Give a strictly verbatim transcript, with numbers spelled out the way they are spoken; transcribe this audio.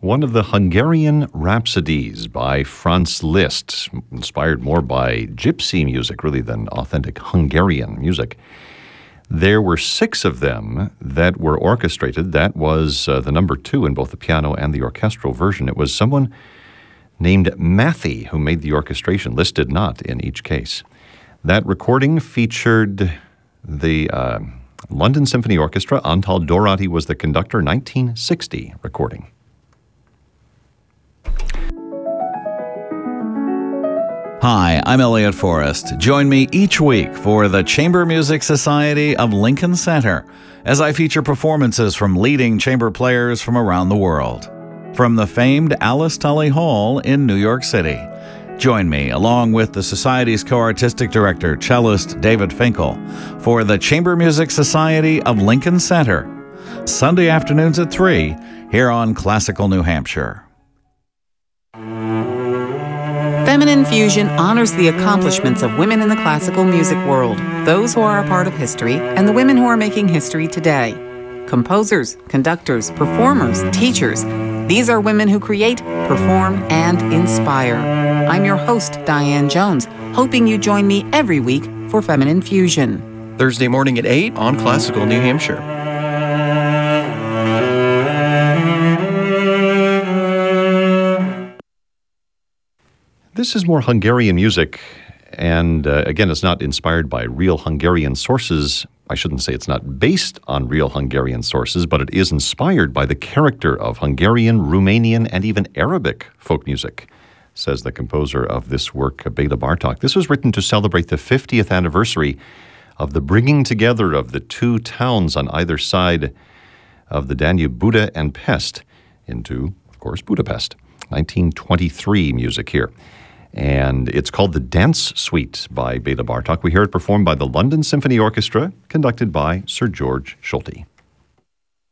one of the Hungarian Rhapsodies by Franz Liszt, inspired more by gypsy music really than authentic Hungarian music. There were six of them that were orchestrated. That was uh, the number two in both the piano and the orchestral version. It was someone named Matthey who made the orchestration. Liszt did not in each case. That recording featured the uh, London Symphony Orchestra. Antal Dorati was the conductor, nineteen sixty recording. Hi, I'm Elliot Forrest. Join me each week for the Chamber Music Society of Lincoln Center as I feature performances from leading chamber players from around the world. From the famed Alice Tully Hall in New York City. Join me, along with the Society's co-artistic director, cellist David Finkel, for the Chamber Music Society of Lincoln Center, Sunday afternoons at three, here on Classical New Hampshire. Feminine Fusion honors the accomplishments of women in the classical music world, those who are a part of history, and the women who are making history today. Composers, conductors, performers, teachers. These are women who create, perform, and inspire. I'm your host, Diane Jones, hoping you join me every week for Feminine Fusion. Thursday morning at eight on Classical New Hampshire. This is more Hungarian music, and uh, again, it's not inspired by real Hungarian sources. I shouldn't say it's not based on real Hungarian sources, but it is inspired by the character of Hungarian, Romanian, and even Arabic folk music, says the composer of this work, Bela Bartok. This was written to celebrate the fiftieth anniversary of the bringing together of the two towns on either side of the Danube, Buda and Pest, into, of course, Budapest. nineteen twenty-three music here. And it's called the Dance Suite by Bela Bartok. We hear it performed by the London Symphony Orchestra, conducted by Sir George Solti.